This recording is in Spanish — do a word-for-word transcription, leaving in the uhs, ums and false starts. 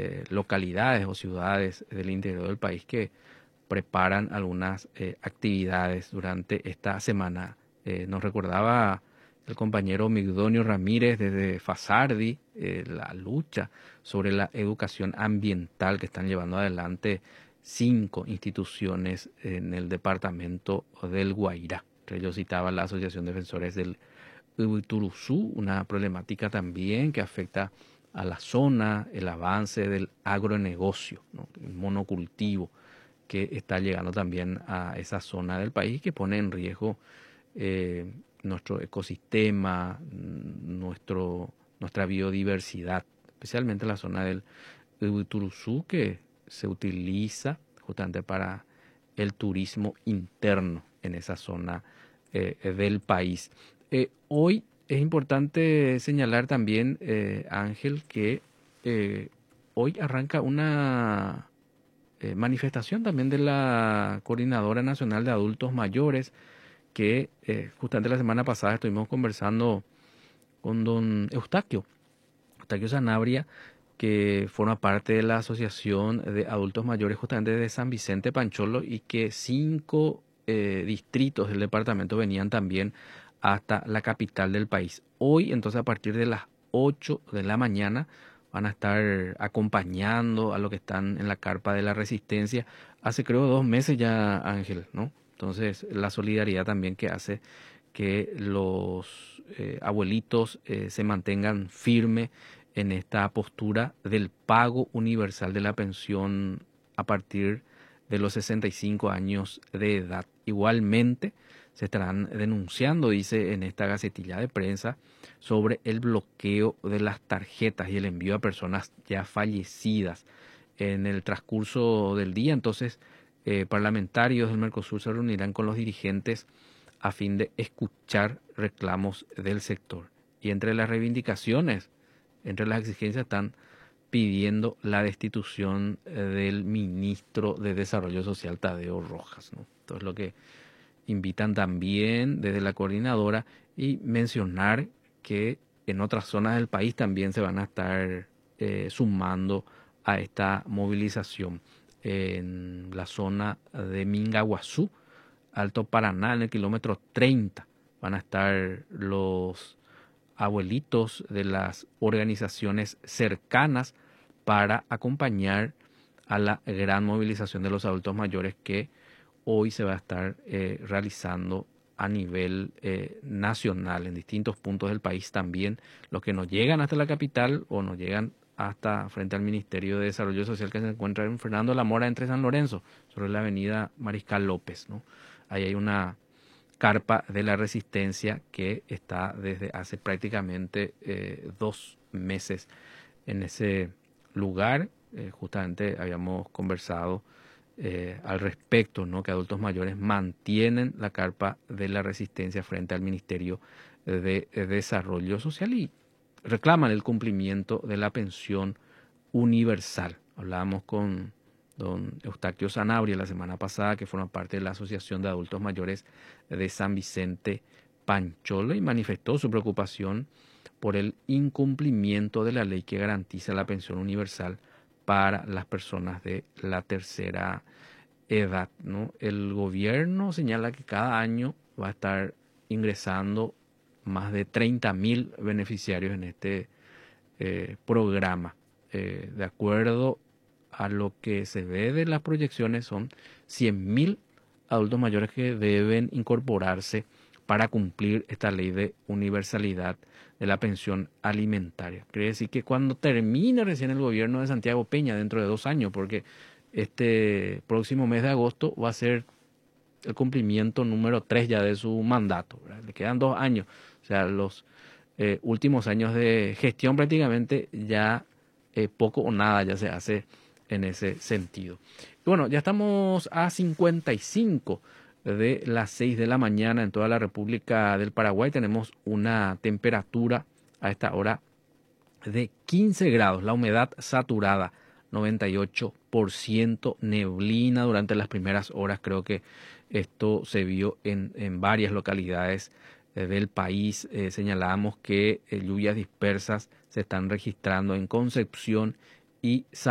eh, localidades o ciudades del interior del país que preparan algunas eh, actividades durante esta semana. Eh, nos recordaba el compañero Migdonio Ramírez desde Fasardi eh, la lucha sobre la educación ambiental que están llevando adelante cinco instituciones en el departamento del Guairá. Entre ellos citaba la Asociación de Defensores del Ubituruzú, una problemática también que afecta a la zona, el avance del agronegocio, ¿no? El monocultivo que está llegando también a esa zona del país que pone en riesgo eh, nuestro ecosistema, nuestro, nuestra biodiversidad, especialmente la zona del Ubituruzú que se utiliza justamente para el turismo interno en esa zona eh, del país. Eh, hoy es importante señalar también, eh, Ángel, que eh, hoy arranca una eh, manifestación también de la Coordinadora Nacional de Adultos Mayores, que eh, justamente la semana pasada estuvimos conversando con don Eustaquio, Eustaquio Sanabria, que forma parte de la Asociación de Adultos Mayores justamente de San Vicente Pancholo y que cinco eh, distritos del departamento venían también hasta la capital del país. Hoy, entonces, a partir de las ocho de la mañana, van a estar acompañando a los que están en la carpa de la Resistencia. Hace creo dos meses ya, Ángel, ¿no? Entonces, la solidaridad también que hace que los eh, abuelitos eh, se mantengan firmes en esta postura del pago universal de la pensión a partir de los sesenta y cinco años de edad. Igualmente, se estarán denunciando, dice en esta gacetilla de prensa, sobre el bloqueo de las tarjetas y el envío a personas ya fallecidas. En el transcurso del día, entonces, eh, parlamentarios del Mercosur se reunirán con los dirigentes a fin de escuchar reclamos del sector. Y entre las reivindicaciones, entre las exigencias están pidiendo la destitución del ministro de Desarrollo Social, Tadeo Rojas, ¿no? Entonces lo que invitan también desde la coordinadora y mencionar que en otras zonas del país también se van a estar eh, sumando a esta movilización. En la zona de Mingaguazú, Alto Paraná, en el kilómetro treinta, van a estar los abuelitos de las organizaciones cercanas para acompañar a la gran movilización de los adultos mayores que hoy se va a estar eh, realizando a nivel eh, nacional en distintos puntos del país también, los que nos llegan hasta la capital o nos llegan hasta frente al Ministerio de Desarrollo Social que se encuentra en Fernando La Mora entre San Lorenzo, sobre la avenida Mariscal López, ¿no? Ahí hay una carpa de la Resistencia que está desde hace prácticamente eh, dos meses en ese lugar. Eh, justamente habíamos conversado eh, al respecto, ¿no? Que adultos mayores mantienen la carpa de la Resistencia frente al Ministerio de, de Desarrollo Social y reclaman el cumplimiento de la pensión universal. Hablábamos con don Eustaquio Sanabria la semana pasada, que forma parte de la Asociación de Adultos Mayores de San Vicente Pancholo, y manifestó su preocupación por el incumplimiento de la ley que garantiza la pensión universal para las personas de la tercera edad, ¿no? El gobierno señala que cada año va a estar ingresando más de treinta mil beneficiarios en este eh, programa. Eh, de acuerdo a lo que se ve de las proyecciones, son cien mil adultos mayores que deben incorporarse para cumplir esta ley de universalidad de la pensión alimentaria. Quiere decir que cuando termine recién el gobierno de Santiago Peña, dentro de dos años, porque este próximo mes de agosto va a ser el cumplimiento número tres ya de su mandato, ¿verdad? Le quedan dos años, o sea, los eh, últimos años de gestión prácticamente ya eh, poco o nada ya se hace en ese sentido. Y bueno, ya estamos a cincuenta y cinco de las seis de la mañana en toda la República del Paraguay. Tenemos una temperatura a esta hora de quince grados, la humedad saturada noventa y ocho por ciento, neblina durante las primeras horas. Creo que esto se vio en, en varias localidades eh, del país. Eh, señalábamos que eh, lluvias dispersas se están registrando en Concepción y San